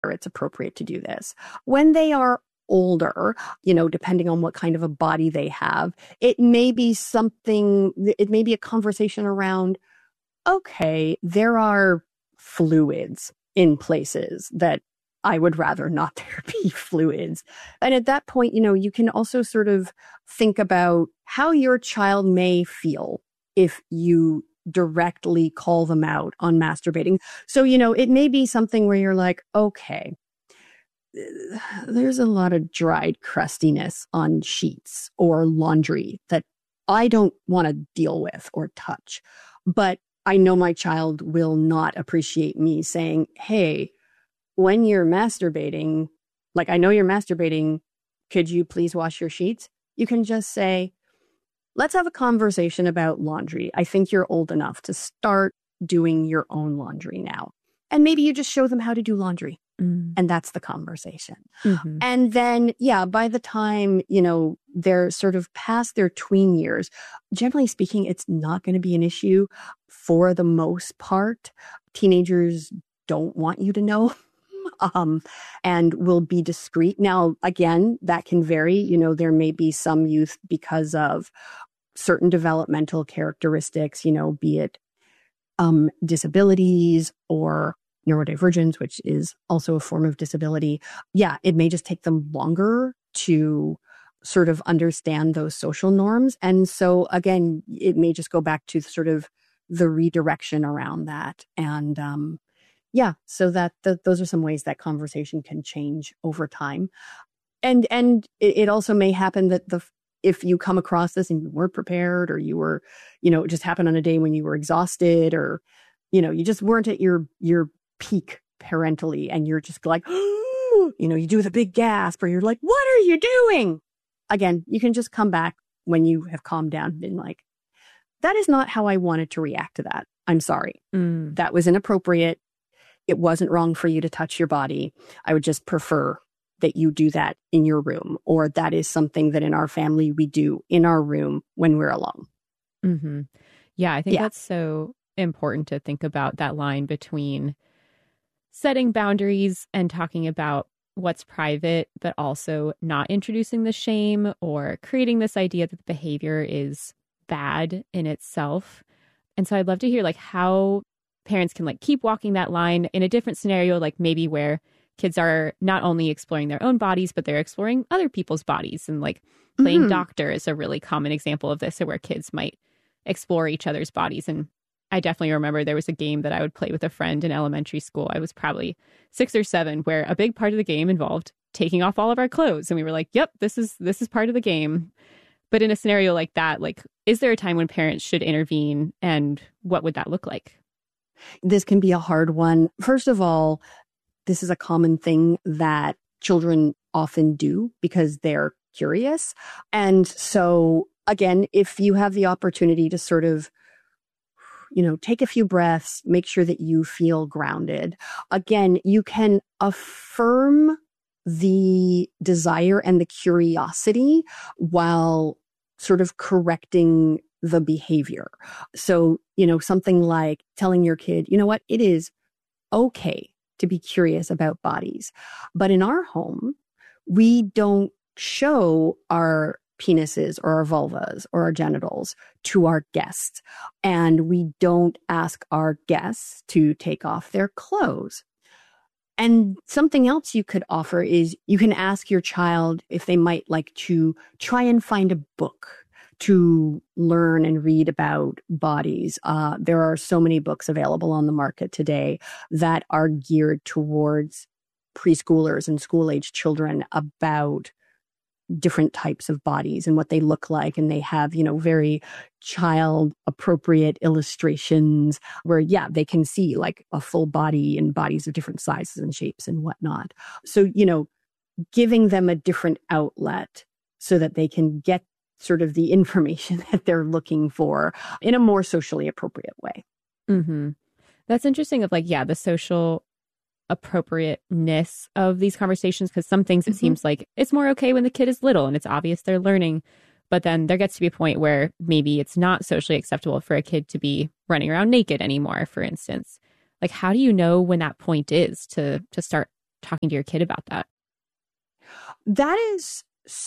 or it's appropriate to do this. When they are older, depending on what kind of a body they have, it may be a conversation around, okay, there are fluids in places that I would rather not there be fluids. And at that point, you can also sort of think about how your child may feel if you directly call them out on masturbating. So, it may be something where you're like, okay, there's a lot of dried crustiness on sheets or laundry that I don't want to deal with or touch. But I know my child will not appreciate me saying, hey, when you're masturbating, like I know you're masturbating, could you please wash your sheets? You can just say, let's have a conversation about laundry. I think you're old enough to start doing your own laundry now. And maybe you just show them how to do laundry. And that's the conversation. Mm-hmm. And then, by the time, they're sort of past their tween years, generally speaking, it's not going to be an issue for the most part. Teenagers don't want you to know. And will be discreet. Now, again, that can vary. There may be some youth because of certain developmental characteristics, be it disabilities or neurodivergence, which is also a form of disability. Yeah, it may just take them longer to sort of understand those social norms. And so, again, it may just go back to sort of the redirection around that. And so that those are some ways that conversation can change over time. And it also may happen that if you come across this and you weren't prepared, or you were, it just happened on a day when you were exhausted, or, you just weren't at your peak parentally, and you're just like, you do the big gasp, or you're like, what are you doing? Again, you can just come back when you have calmed down and been like, that is not how I wanted to react to that. I'm sorry. That was inappropriate. It wasn't wrong for you to touch your body. I would just prefer that you do that in your room, or that is something that in our family we do in our room when we're alone. Mm-hmm. Yeah, I think that's so important to think about that line between setting boundaries and talking about what's private, but also not introducing the shame or creating this idea that the behavior is bad in itself. And so I'd love to hear how parents can keep walking that line in a different scenario, maybe where kids are not only exploring their own bodies, but they're exploring other people's bodies. And playing doctor is a really common example of this, where kids might explore each other's bodies. And I definitely remember there was a game that I would play with a friend in elementary school. I was probably 6 or 7, where a big part of the game involved taking off all of our clothes. And we were like, yep, this is part of the game. But in a scenario like that, is there a time when parents should intervene, and what would that look like? This can be a hard one. First of all, this is a common thing that children often do because they're curious. And so, again, if you have the opportunity to sort of, take a few breaths, make sure that you feel grounded. Again, you can affirm the desire and the curiosity while sort of correcting the behavior. So, something like telling your kid, what, it is okay to be curious about bodies. But in our home, we don't show our penises or our vulvas or our genitals to our guests. And we don't ask our guests to take off their clothes. And something else you could offer is you can ask your child if they might like to try and find a book to learn and read about bodies. There are so many books available on the market today that are geared towards preschoolers and school-age children about different types of bodies and what they look like. And they have, very child-appropriate illustrations where, they can see a full body and bodies of different sizes and shapes and whatnot. So, giving them a different outlet so that they can get sort of the information that they're looking for in a more socially appropriate way. Mm-hmm. That's interesting of the social appropriateness of these conversations, because some things it seems like it's more okay when the kid is little and it's obvious they're learning. But then there gets to be a point where maybe it's not socially acceptable for a kid to be running around naked anymore, for instance. How do you know when that point is to start talking to your kid about that? That is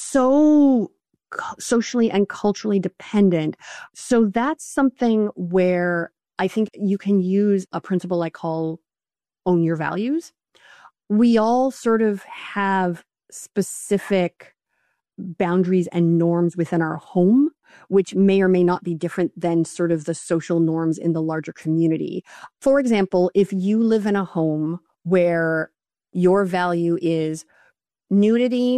so socially and culturally dependent. So that's something where I think you can use a principle I call own your values. We all sort of have specific boundaries and norms within our home, which may or may not be different than sort of the social norms in the larger community. For example, if you live in a home where your value is nudity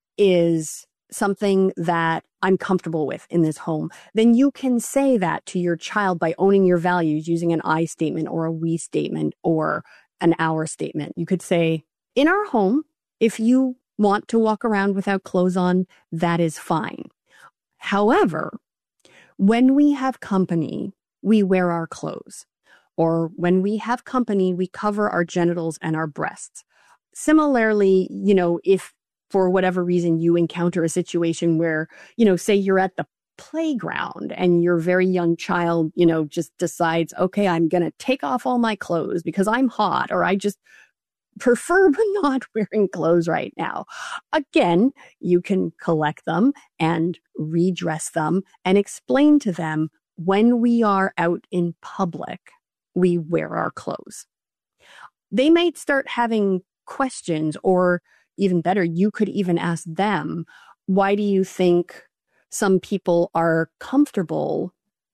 is something that I'm comfortable with in this home, then you can say that to your child by owning your values using an I statement or a we statement or an our statement. You could say, in our home, if you want to walk around without clothes on, that is fine. However, when we have company, we wear our clothes. Or when we have company, we cover our genitals and our breasts. Similarly, if for whatever reason you encounter a situation where, say you're at the playground and your very young child, just decides, okay, I'm going to take off all my clothes because I'm hot, or I just prefer not wearing clothes right now. Again, you can collect them and redress them and explain to them when we are out in public, we wear our clothes. They might start having questions, or even better, you could even ask them, why do you think some people are comfortable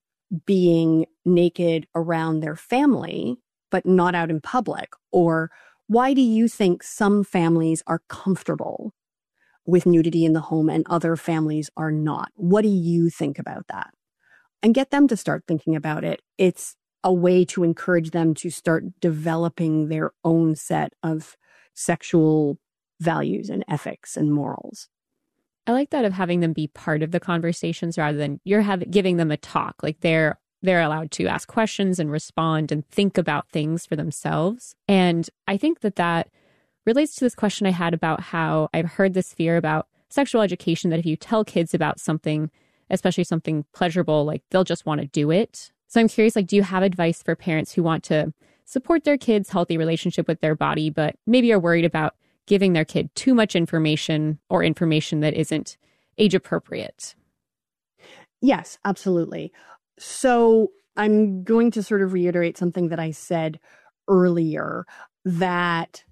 being naked around their family, but not out in public? Or why do you think some families are comfortable with nudity in the home and other families are not? What do you think about that? And get them to start thinking about it. It's a way to encourage them to start developing their own set of sexual values and ethics and morals. I like that, of having them be part of the conversations rather than giving them a talk. Like they're allowed to ask questions and respond and think about things for themselves. And I think that relates to this question I had about how I've heard this fear about sexual education, that if you tell kids about something, especially something pleasurable, like they'll just want to do it. So I'm curious, do you have advice for parents who want to support their kids' healthy relationship with their body, but maybe are worried about giving their kid too much information or information that isn't age appropriate? Yes, absolutely. So I'm going to sort of reiterate something that I said earlier, that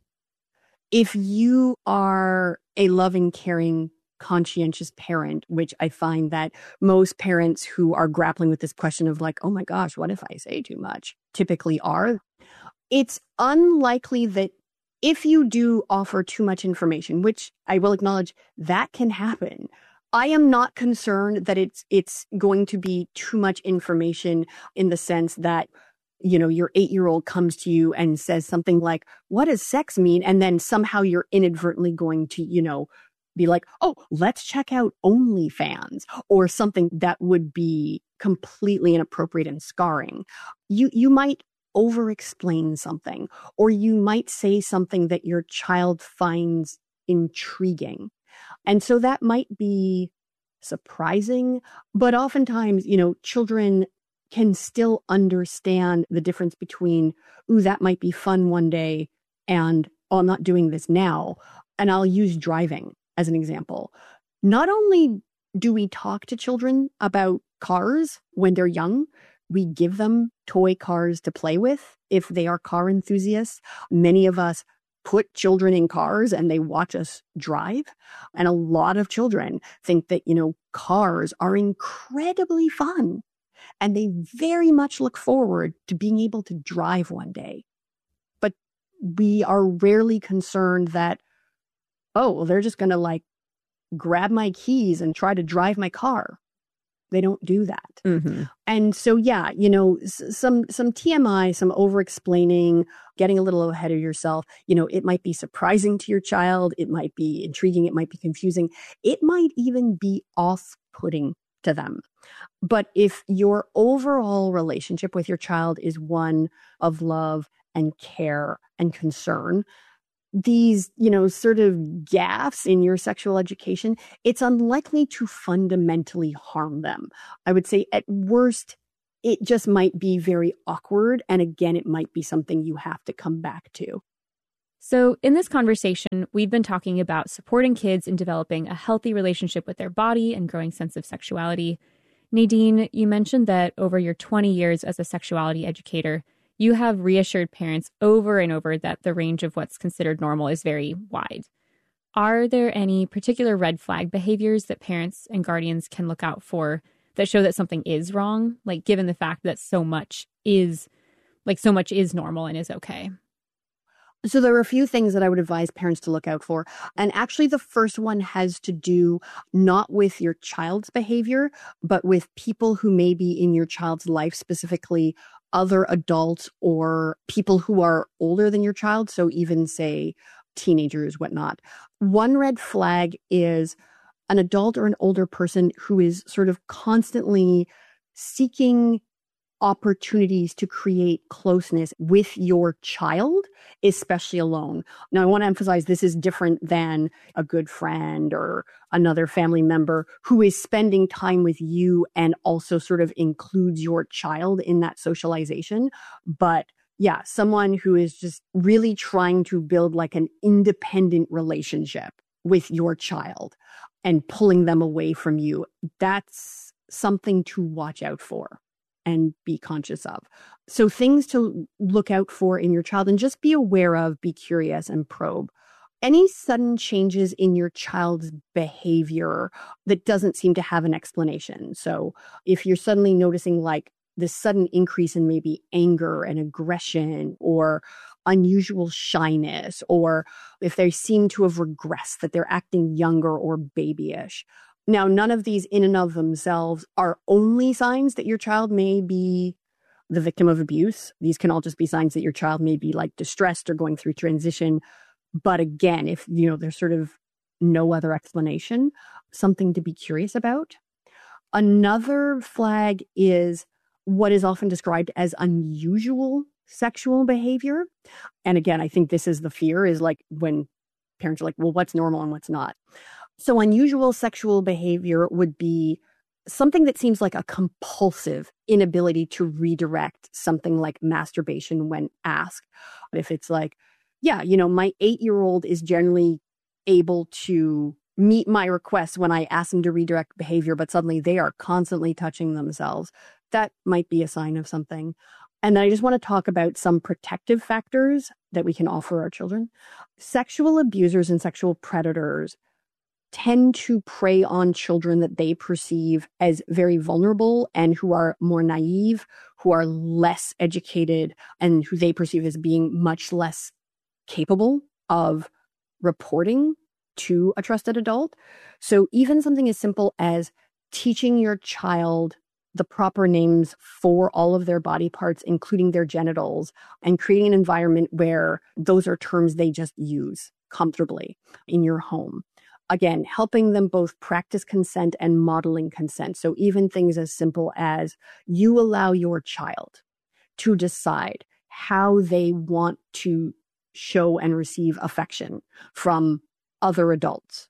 if you are a loving, caring, conscientious parent, which I find that most parents who are grappling with this question of like, oh my gosh, what if I say too much, typically are, it's unlikely that if you do offer too much information, which I will acknowledge that can happen, I am not concerned that it's going to be too much information in the sense that, your 8-year-old comes to you and says something like, what does sex mean? And then somehow you're inadvertently going to, be like, oh, let's check out OnlyFans, or something that would be completely inappropriate and scarring. You might over-explain something, or you might say something that your child finds intriguing. And so that might be surprising, but oftentimes, children can still understand the difference between, ooh, that might be fun one day, and, oh, I'm not doing this now. And I'll use driving as an example. Not only do we talk to children about cars when they're young, we give them toy cars to play with if they are car enthusiasts. Many of us put children in cars and they watch us drive. And a lot of children think that, cars are incredibly fun. And they very much look forward to being able to drive one day. But we are rarely concerned that, oh, well, they're just going to grab my keys and try to drive my car. They don't do that. Mm-hmm. And so, yeah, some TMI, some over-explaining, getting a little ahead of yourself, it might be surprising to your child. It might be intriguing. It might be confusing. It might even be off-putting to them. But if your overall relationship with your child is one of love and care and concern, these, sort of gaffes in your sexual education, it's unlikely to fundamentally harm them. I would say at worst, it just might be very awkward. And again, it might be something you have to come back to. So in this conversation, we've been talking about supporting kids in developing a healthy relationship with their body and growing sense of sexuality. Nadine, you mentioned that over your 20 years as a sexuality educator, you have reassured parents over and over that the range of what's considered normal is very wide. Are there any particular red flag behaviors that parents and guardians can look out for that show that something is wrong, like given the fact that so much is normal and is okay? So there are a few things that I would advise parents to look out for. And actually, the first one has to do not with your child's behavior, but with people who may be in your child's life, specifically other adults or people who are older than your child. So even, say, teenagers, whatnot. One red flag is an adult or an older person who is sort of constantly seeking opportunities to create closeness with your child, especially alone. Now, I want to emphasize this is different than a good friend or another family member who is spending time with you and also sort of includes your child in that socialization. But yeah, someone who is just really trying to build like an independent relationship with your child and pulling them away from you, that's something to watch out for and be conscious of. So things to look out for in your child and just be aware of, be curious and probe. Any sudden changes in your child's behavior that doesn't seem to have an explanation. So if you're suddenly noticing like this sudden increase in maybe anger and aggression or unusual shyness, or if they seem to have regressed, that they're acting younger or babyish. Now, none of these in and of themselves are only signs that your child may be the victim of abuse. These can all just be signs that your child may be like distressed or going through transition. But again, if there's sort of no other explanation, something to be curious about. Another flag is what is often described as unusual sexual behavior. And again, I think this is the fear, is like when parents are like, well, what's normal and what's not? So unusual sexual behavior would be something that seems like a compulsive inability to redirect something like masturbation when asked. If it's like, yeah, my 8-year-old is generally able to meet my requests when I ask them to redirect behavior, but suddenly they are constantly touching themselves, that might be a sign of something. And then I just want to talk about some protective factors that we can offer our children. Sexual abusers and sexual predators tend to prey on children that they perceive as very vulnerable and who are more naive, who are less educated, and who they perceive as being much less capable of reporting to a trusted adult. So even something as simple as teaching your child the proper names for all of their body parts, including their genitals, and creating an environment where those are terms they just use comfortably in your home. Again, helping them both practice consent and modeling consent. So even things as simple as you allow your child to decide how they want to show and receive affection from other adults.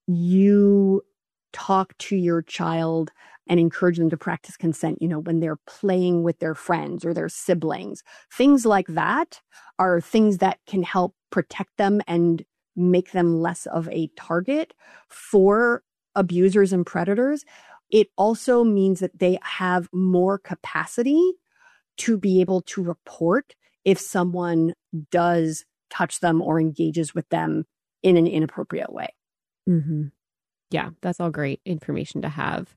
You talk to your child and encourage them to practice consent, when they're playing with their friends or their siblings. Things like that are things that can help protect them and make them less of a target for abusers and predators. It also means that they have more capacity to be able to report if someone does touch them or engages with them in an inappropriate way. Mm-hmm. Yeah, that's all great information to have.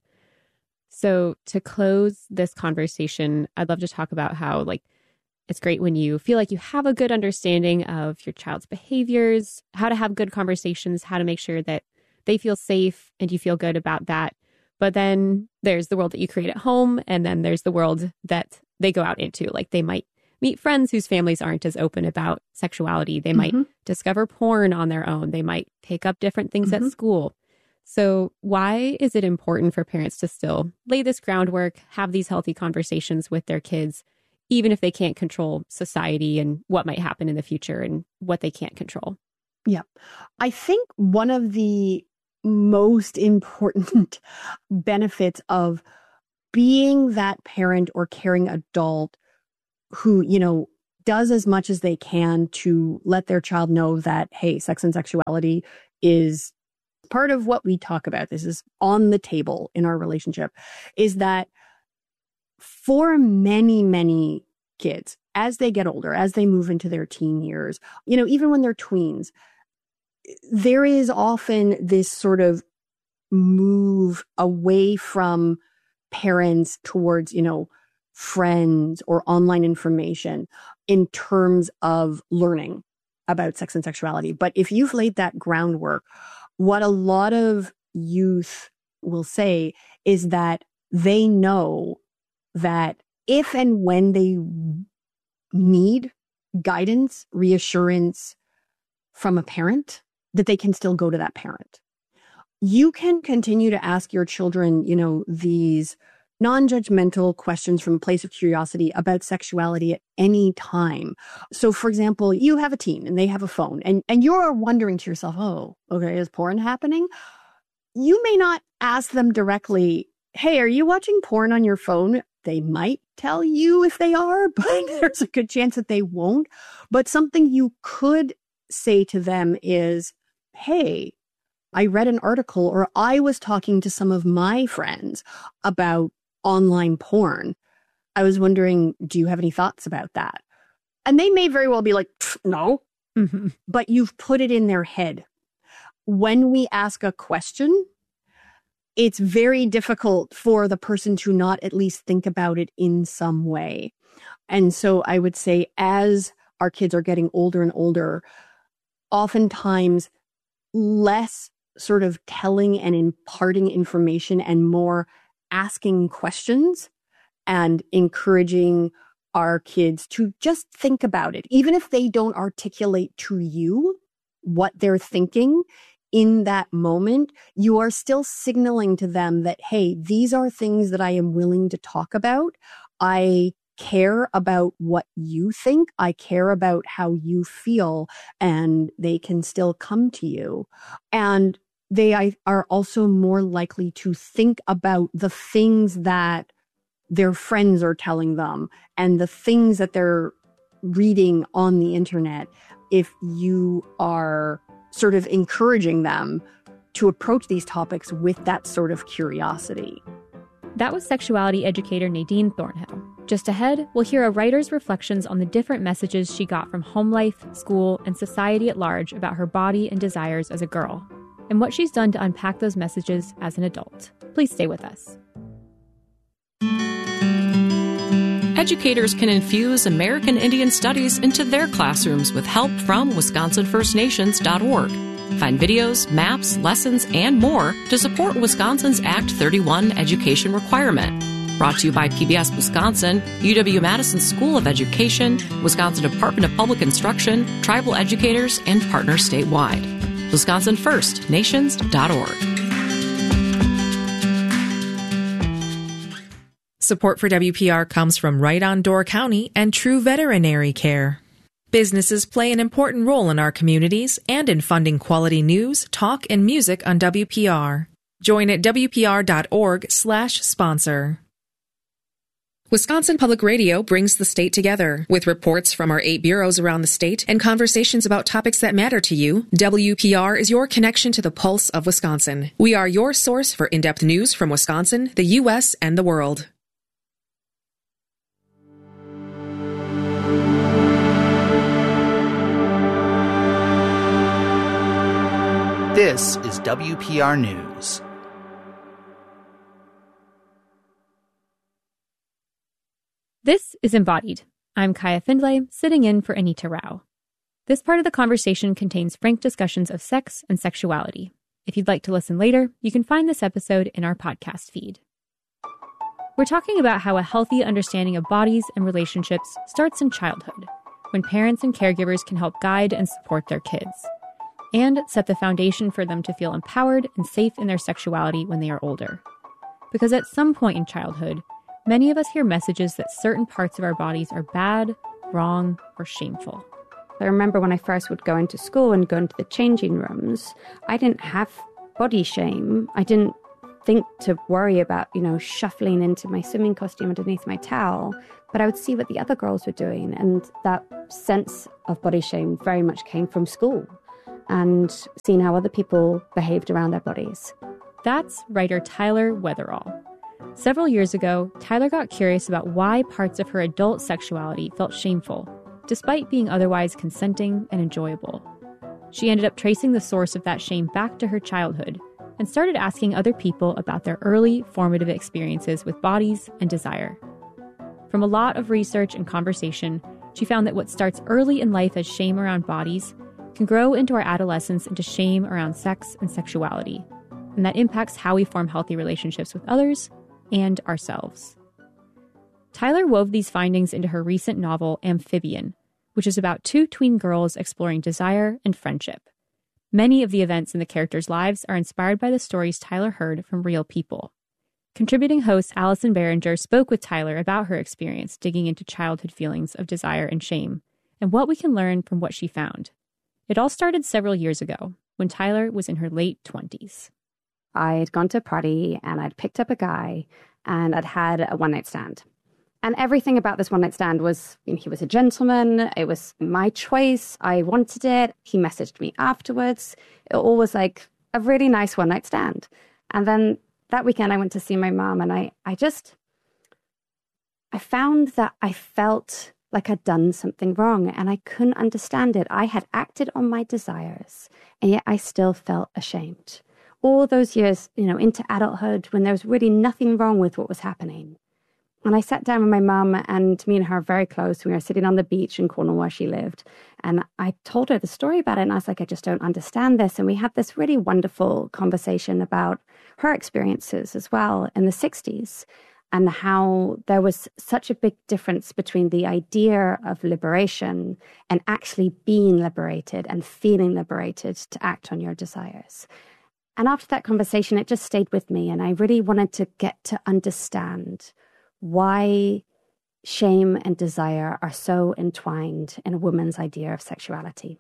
So to close this conversation, I'd love to talk about how it's great when you feel like you have a good understanding of your child's behaviors, how to have good conversations, how to make sure that they feel safe and you feel good about that. But then there's the world that you create at home, and then there's the world that they go out into. Like they might meet friends whose families aren't as open about sexuality. They might discover porn on their own. They might pick up different things at school. So why is it important for parents to still lay this groundwork, have these healthy conversations with their kids, even if they can't control society and what might happen in the future and what they can't control? Yeah. I think one of the most important benefits of being that parent or caring adult who, does as much as they can to let their child know that, hey, sex and sexuality is part of what we talk about. This is on the table in our relationship, is that for many, many kids, as they get older, as they move into their teen years, even when they're tweens, there is often this sort of move away from parents towards, friends or online information in terms of learning about sex and sexuality. But if you've laid that groundwork, what a lot of youth will say is that they know that if and when they need guidance, reassurance from a parent, that they can still go to that parent. You can continue to ask your children, these non-judgmental questions from a place of curiosity about sexuality at any time. So, for example, you have a teen and they have a phone and you're wondering to yourself, oh, okay, is porn happening? You may not ask them directly, hey, are you watching porn on your phone? They might tell you if they are, but there's a good chance that they won't. But something you could say to them is, hey, I read an article or I was talking to some of my friends about online porn. I was wondering, do you have any thoughts about that? And they may very well be like, no, but you've put it in their head. When we ask a question, it's very difficult for the person to not at least think about it in some way. And so I would say as our kids are getting older and older, oftentimes less sort of telling and imparting information and more asking questions and encouraging our kids to just think about it. Even if they don't articulate to you what they're thinking in that moment, you are still signaling to them that, hey, these are things that I am willing to talk about. I care about what you think. I care about how you feel, and they can still come to you. And they are also more likely to think about the things that their friends are telling them and the things that they're reading on the internet if you are sort of encouraging them to approach these topics with that sort of curiosity. That was sexuality educator Nadine Thornhill. Just ahead, we'll hear a writer's reflections on the different messages she got from home life, school, and society at large about her body and desires as a girl, and what she's done to unpack those messages as an adult. Please stay with us. Educators can infuse American Indian Studies into their classrooms with help from WisconsinFirstNations.org. Find videos, maps, lessons, and more to support Wisconsin's Act 31 education requirement. Brought to you by PBS Wisconsin, UW-Madison School of Education, Wisconsin Department of Public Instruction, tribal educators, and partners statewide. WisconsinFirstNations.org. Support for WPR comes from Right on Door County and True Veterinary Care. Businesses play an important role in our communities and in funding quality news, talk, and music on WPR. Join at WPR.org/sponsor. Wisconsin Public Radio brings the state together. With reports from our 8 bureaus around the state and conversations about topics that matter to you, WPR is your connection to the pulse of Wisconsin. We are your source for in-depth news from Wisconsin, the U.S., and the world. This is WPR News. This is Embodied. I'm Kaya Findlay, sitting in for Anita Rao. This part of the conversation contains frank discussions of sex and sexuality. If you'd like to listen later, you can find this episode in our podcast feed. We're talking about how a healthy understanding of bodies and relationships starts in childhood, when parents and caregivers can help guide and support their kids, and set the foundation for them to feel empowered and safe in their sexuality when they are older. Because at some point in childhood, many of us hear messages that certain parts of our bodies are bad, wrong, or shameful. I remember when I first would go into school and go into the changing rooms, I didn't have body shame. I didn't think to worry about, shuffling into my swimming costume underneath my towel. But I would see what the other girls were doing. And that sense of body shame very much came from school and seeing how other people behaved around their bodies. That's writer Tyler Weatherall. Several years ago, Tyler got curious about why parts of her adult sexuality felt shameful, despite being otherwise consenting and enjoyable. She ended up tracing the source of that shame back to her childhood and started asking other people about their early formative experiences with bodies and desire. From a lot of research and conversation, she found that what starts early in life as shame around bodies can grow into our adolescence into shame around sex and sexuality, and that impacts how we form healthy relationships with others and ourselves. Tyler wove these findings into her recent novel, Amphibian, which is about two tween girls exploring desire and friendship. Many of the events in the characters' lives are inspired by the stories Tyler heard from real people. Contributing host Allison Behringer spoke with Tyler about her experience digging into childhood feelings of desire and shame, and what we can learn from what she found. It all started several years ago, when Tyler was in her late 20s. I had gone to a party, and I'd picked up a guy, and I'd had a one-night stand. And everything about this one-night stand was, he was a gentleman, it was my choice, I wanted it, he messaged me afterwards. It all was like a really nice one-night stand. And then that weekend I went to see my mom, and I found that I felt like I'd done something wrong, and I couldn't understand it. I had acted on my desires, and yet I still felt ashamed. All those years, into adulthood, when there was really nothing wrong with what was happening. And I sat down with my mum, and me and her are very close. We were sitting on the beach in Cornwall where she lived. And I told her the story about it. And I was like, I just don't understand this. And we had this really wonderful conversation about her experiences as well in the 60s and how there was such a big difference between the idea of liberation and actually being liberated and feeling liberated to act on your desires. And after that conversation, it just stayed with me. And I really wanted to get to understand why shame and desire are so entwined in a woman's idea of sexuality.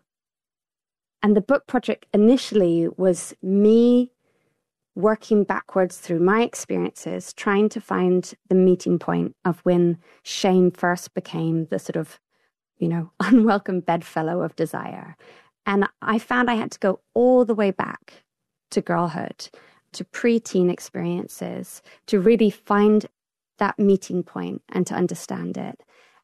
And the book project initially was me working backwards through my experiences, trying to find the meeting point of when shame first became the sort of, unwelcome bedfellow of desire. And I found I had to go all the way back to girlhood, to preteen experiences, to really find that meeting point and to understand it.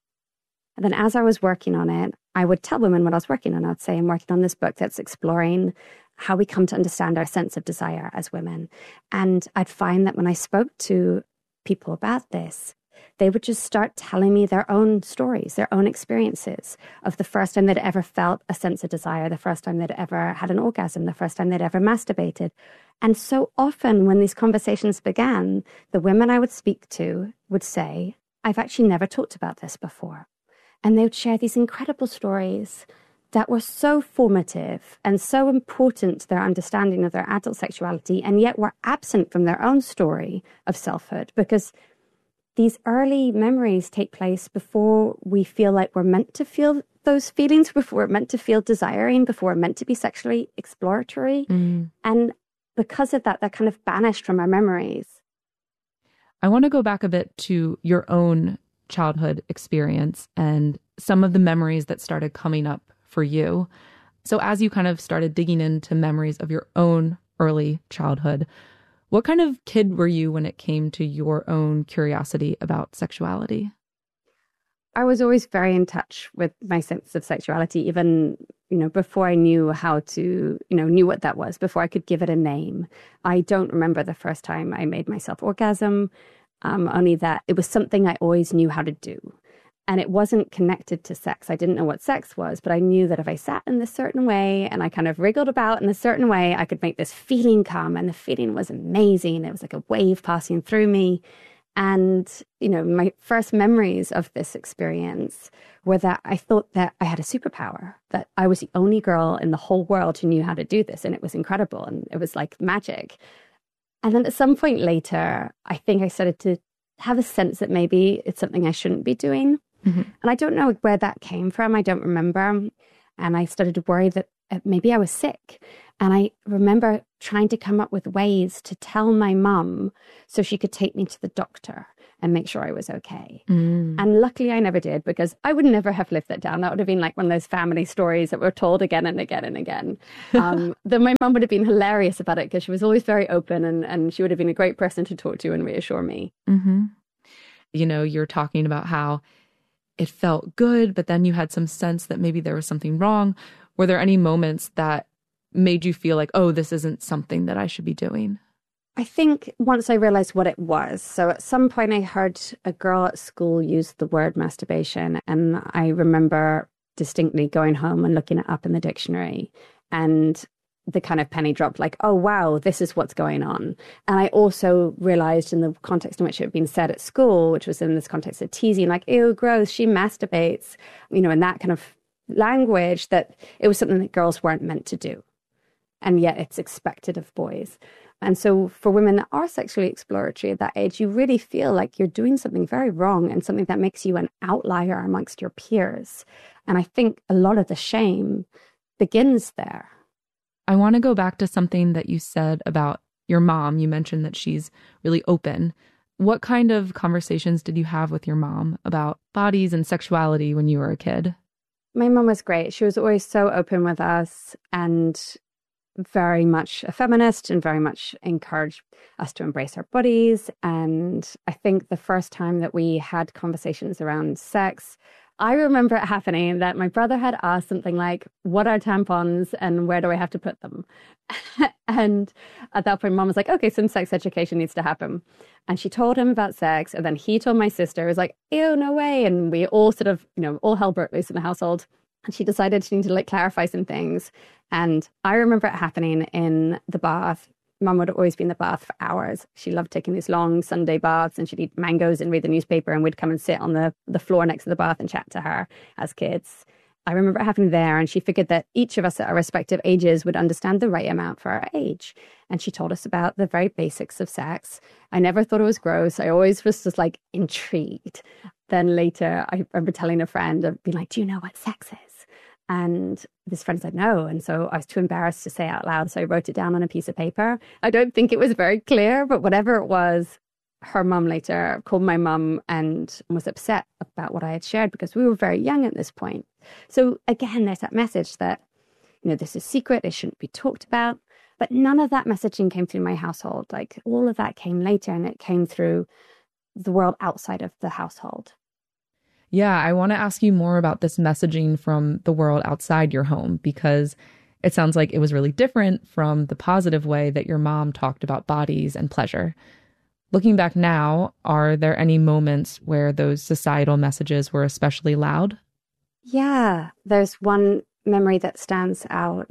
And then as I was working on it, I would tell women what I was working on. I'd say, I'm working on this book that's exploring how we come to understand our sense of desire as women. And I'd find that when I spoke to people about this, they would just start telling me their own stories, their own experiences of the first time they'd ever felt a sense of desire, the first time they'd ever had an orgasm, the first time they'd ever masturbated. And so often when these conversations began, the women I would speak to would say, I've actually never talked about this before. And they would share these incredible stories that were so formative and so important to their understanding of their adult sexuality, and yet were absent from their own story of selfhood, because these early memories take place before we feel like we're meant to feel those feelings, before we're meant to feel desiring, before we're meant to be sexually exploratory. And because of that, they're kind of banished from our memories. I want to go back a bit to your own childhood experience and some of the memories that started coming up for you. So as you kind of started digging into memories of your own early childhood, what kind of kid were you when it came to your own curiosity about sexuality? I was always very in touch with my sense of sexuality, even, before I knew how to, knew what that was, before I could give it a name. I don't remember the first time I made myself orgasm, only that it was something I always knew how to do. And it wasn't connected to sex. I didn't know what sex was, but I knew that if I sat in this certain way and I kind of wriggled about in a certain way, I could make this feeling come. And the feeling was amazing. It was like a wave passing through me. And, my first memories of this experience were that I thought that I had a superpower, that I was the only girl in the whole world who knew how to do this. And it was incredible. And it was like magic. And then at some point later, I think I started to have a sense that maybe it's something I shouldn't be doing. And I don't know where that came from. I don't remember. And I started to worry that maybe I was sick. And I remember trying to come up with ways to tell my mum so she could take me to the doctor and make sure I was okay. And luckily I never did, because I would never have lived that down. That would have been like one of those family stories that were told again and again and again. Though my mum would have been hilarious about it, because she was always very open, and she would have been a great person to talk to and reassure me. Mm-hmm. You know, you're talking about how it felt good, but then you had some sense that maybe there was something wrong. Were there any moments that made you feel like, oh, this isn't something that I should be doing? I think once I realized what it was. So at some point I heard a girl at school use the word masturbation. And I remember distinctly going home and looking it up in the dictionary, and the kind of penny dropped, like, oh, wow, this is what's going on. And I also realized in the context in which it had been said at school, which was in this context of teasing, like, ew, gross, she masturbates, you know, in that kind of language, that it was something that girls weren't meant to do. And yet it's expected of boys. And so for women that are sexually exploratory at that age, you really feel like you're doing something very wrong and something that makes you an outlier amongst your peers. And I think a lot of the shame begins there. I want to go back to something that you said about your mom. You mentioned that she's really open. What kind of conversations did you have with your mom about bodies and sexuality when you were a kid? My mom was great. She was always so open with us, and very much a feminist, and very much encouraged us to embrace our bodies. And I think the first time that we had conversations around sex, I remember it happening that my brother had asked something like, what are tampons and where do I have to put them? And at that point, mom was like, okay, some sex education needs to happen. And she told him about sex. And then he told my sister, it was like, ew, no way. And we all sort of, you know, all hell broke loose in the household. And she decided she needed to like clarify some things. And I remember it happening in the bath. Mum would always be in the bath for hours. She loved taking these long Sunday baths, and she'd eat mangoes and read the newspaper, and we'd come and sit on the floor next to the bath and chat to her as kids. I remember it happening there, and she figured that each of us at our respective ages would understand the right amount for our age. And she told us about the very basics of sex. I never thought it was gross. I always was just like intrigued. Then later, I remember telling a friend, I'd be like, do you know what sex is? And this friend said no. And so I was too embarrassed to say out loud. So I wrote it down on a piece of paper. I don't think it was very clear, but whatever it was, her mum later called my mum and was upset about what I had shared, because we were very young at this point. So again, there's that message that, you know, this is secret, it shouldn't be talked about. But none of that messaging came through my household. Like, all of that came later, and it came through the world outside of the household. Yeah, I want to ask you more about this messaging from the world outside your home, because it sounds like it was really different from the positive way that your mom talked about bodies and pleasure. Looking back now, are there any moments where those societal messages were especially loud? Yeah, there's one memory that stands out.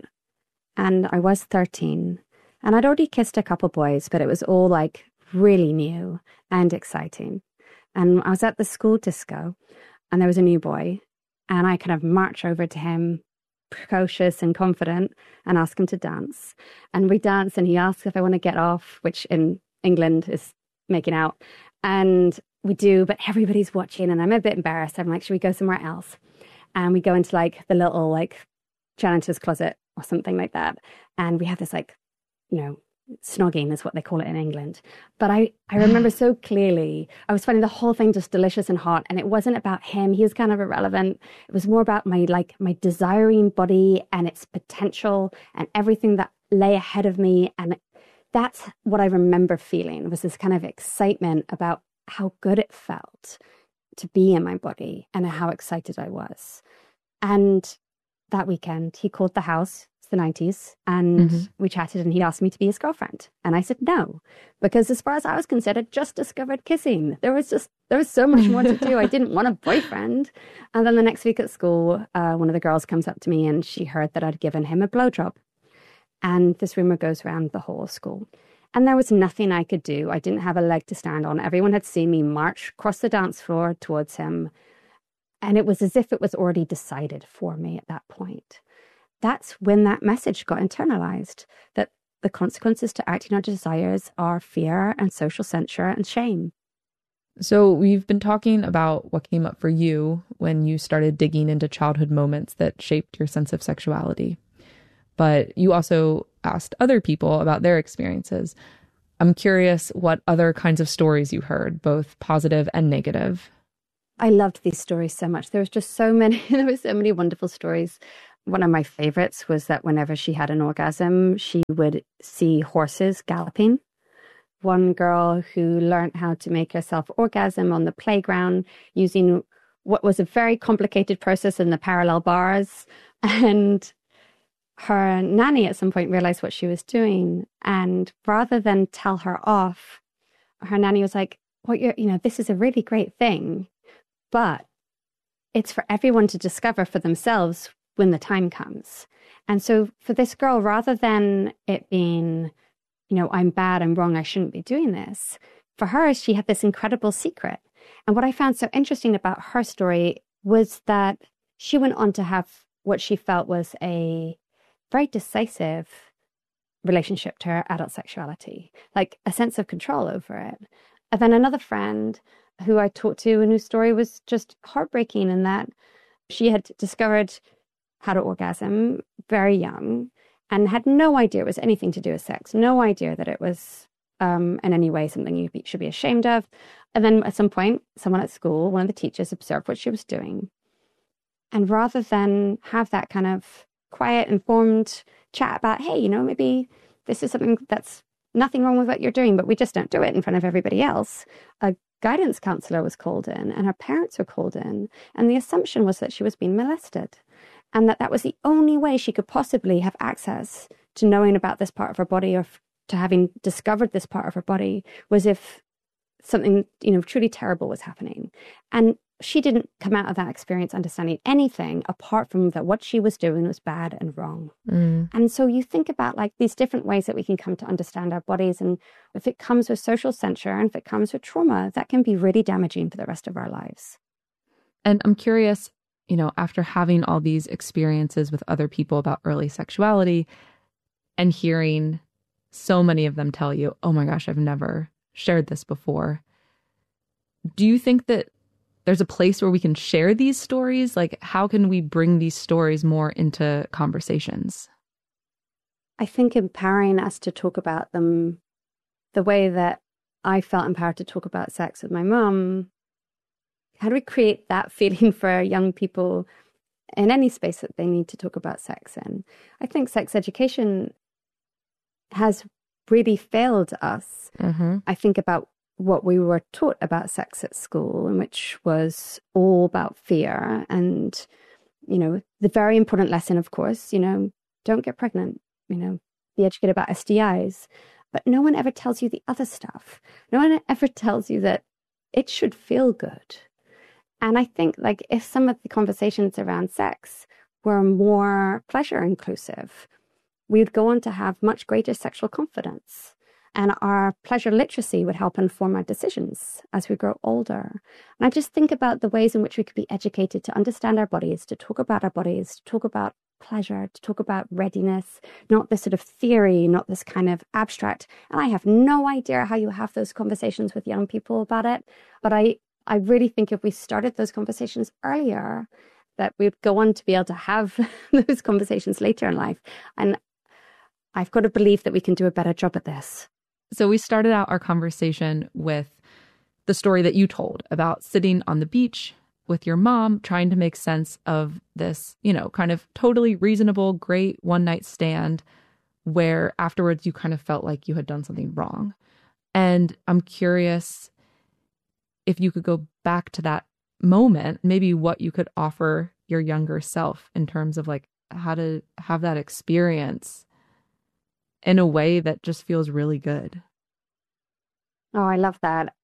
And I was 13, and I'd already kissed a couple boys, but it was all like really new and exciting. And I was at the school disco, and there was a new boy, and I kind of march over to him, precocious and confident, and ask him to dance. And we dance, and he asks if I want to get off, which in England is making out. And we do, but everybody's watching, and I'm a bit embarrassed. I'm like, should we go somewhere else? And we go into like the little like janitor's closet or something like that. And we have this like, you know, snogging is what they call it in England. But I remember so clearly, I was finding the whole thing just delicious and hot. And it wasn't about him. He was kind of irrelevant. It was more about my desiring body and its potential and everything that lay ahead of me. And that's what I remember feeling, was this kind of excitement about how good it felt to be in my body and how excited I was. And that weekend, he called the house. The 90s, and we chatted, and he asked me to be his girlfriend, and I said no, because as far as I was concerned, I'd just discovered kissing. There was so much more to do. I didn't want a boyfriend. And then the next week at school, one of the girls comes up to me, and she heard that I'd given him a blowjob, and this rumor goes around the whole school. And there was nothing I could do. I didn't have a leg to stand on. Everyone had seen me march across the dance floor towards him, and it was as if it was already decided for me at that point. That's when that message got internalized, that the consequences to acting on desires are fear and social censure and shame. So we've been talking about what came up for you when you started digging into childhood moments that shaped your sense of sexuality. But you also asked other people about their experiences. I'm curious what other kinds of stories you heard, both positive and negative. I loved these stories so much. There was just so many, there were so many wonderful stories. One of my favorites was that whenever she had an orgasm, she would see horses galloping. One girl who learned how to make herself orgasm on the playground using what was a very complicated process in the parallel bars. And her nanny at some point realized what she was doing. And rather than tell her off, her nanny was like, well, this is a really great thing, but it's for everyone to discover for themselves when the time comes. And so for this girl, rather than it being, I'm bad, I'm wrong, I shouldn't be doing this, for her, she had this incredible secret. And what I found so interesting about her story was that she went on to have what she felt was a very decisive relationship to her adult sexuality, like a sense of control over it. And then another friend who I talked to and whose story was just heartbreaking in that she had discovered how to orgasm very young and had no idea it was anything to do with sex, no idea that it was in any way something you should be ashamed of. And then at some point, someone at school, one of the teachers, observed what she was doing. And rather than have that kind of quiet, informed chat about, hey, maybe this is something that's nothing wrong with what you're doing, but we just don't do it in front of everybody else, a guidance counselor was called in and her parents were called in. And the assumption was that she was being molested and that was the only way she could possibly have access to knowing about this part of her body or to having discovered this part of her body was if something, truly terrible was happening. And she didn't come out of that experience understanding anything apart from that what she was doing was bad and wrong. And so you think about like these different ways that we can come to understand our bodies. And if it comes with social censure and if it comes with trauma, that can be really damaging for the rest of our lives. And I'm curious, after having all these experiences with other people about early sexuality and hearing so many of them tell you, oh my gosh, I've never shared this before. Do you think that there's a place where we can share these stories? Like, how can we bring these stories more into conversations? I think empowering us to talk about them the way that I felt empowered to talk about sex with my mum. How do we create that feeling for young people in any space that they need to talk about sex in? I think sex education has really failed us. I think about what we were taught about sex at school, and which was all about fear. And, the very important lesson, of course, don't get pregnant, be educated about STIs. But no one ever tells you the other stuff. No one ever tells you that it should feel good. And I think like if some of the conversations around sex were more pleasure inclusive, we'd go on to have much greater sexual confidence. And our pleasure literacy would help inform our decisions as we grow older. And I just think about the ways in which we could be educated to understand our bodies, to talk about our bodies, to talk about pleasure, to talk about readiness, not this sort of theory, not this kind of abstract. And I have no idea how you have those conversations with young people about it. But I really think if we started those conversations earlier, that we'd go on to be able to have those conversations later in life. And I've got to believe that we can do a better job at this. So we started out our conversation with the story that you told about sitting on the beach with your mom, trying to make sense of this, kind of totally reasonable, great one-night stand where afterwards you kind of felt like you had done something wrong. And I'm curious if you could go back to that moment, maybe what you could offer your younger self in terms of like how to have that experience in a way that just feels really good. Oh, I love that.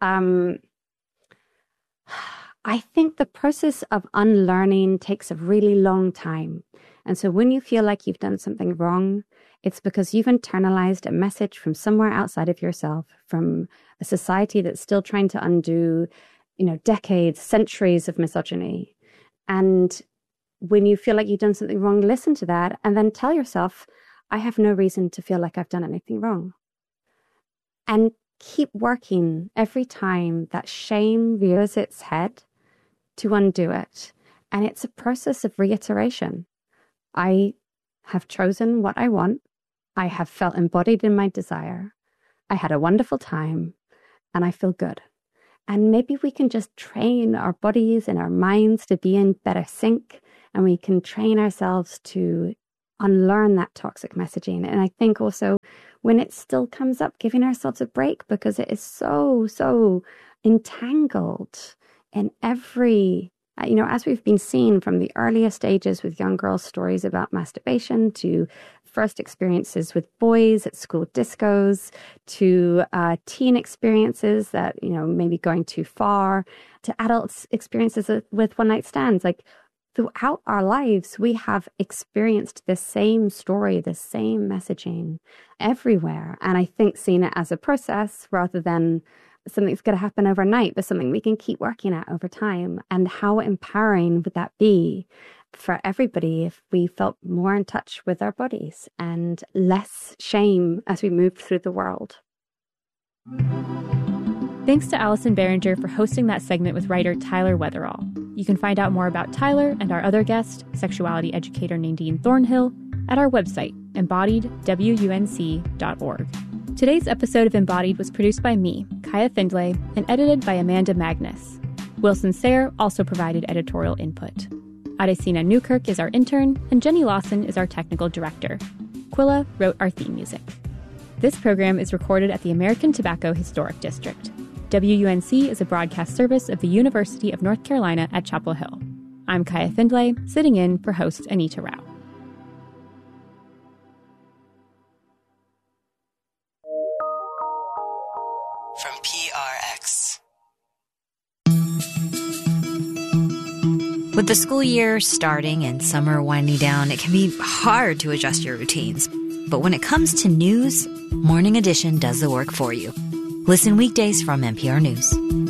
I think the process of unlearning takes a really long time. And so when you feel like you've done something wrong, it's because you've internalized a message from somewhere outside of yourself, from a society that's still trying to undo, decades, centuries of misogyny. And when you feel like you've done something wrong, listen to that and then tell yourself, I have no reason to feel like I've done anything wrong. And keep working every time that shame rears its head to undo it. And it's a process of reiteration. I have chosen what I want. I have felt embodied in my desire. I had a wonderful time and I feel good. And maybe we can just train our bodies and our minds to be in better sync, and we can train ourselves to unlearn that toxic messaging. And I think also when it still comes up, giving ourselves a break, because it is so entangled in every, as we've been seeing from the earliest stages with young girls' stories about masturbation, to first experiences with boys at school discos, to teen experiences that, maybe going too far, to adults' experiences with one-night stands. Like, throughout our lives, we have experienced the same story, the same messaging everywhere. And I think seeing it as a process rather than something that's going to happen overnight, but something we can keep working at over time. And how empowering would that be for everybody if we felt more in touch with our bodies and less shame as we moved through the world? Thanks to Allison Behringer for hosting that segment with writer Tyler Weatherall. You can find out more about Tyler and our other guest, sexuality educator Nadine Thornhill, at our website, embodiedwunc.org. Today's episode of Embodied was produced by me, Kaya Findlay, and edited by Amanda Magnus. Wilson Sayre also provided editorial input. Adesina Newkirk is our intern, and Jenny Lawson is our technical director. Quilla wrote our theme music. This program is recorded at the American Tobacco Historic District. WUNC is a broadcast service of the University of North Carolina at Chapel Hill. I'm Kaya Findlay, sitting in for host Anita Rao. From PRX. With the school year starting and summer winding down, it can be hard to adjust your routines. But when it comes to news, Morning Edition does the work for you. Listen weekdays from NPR News.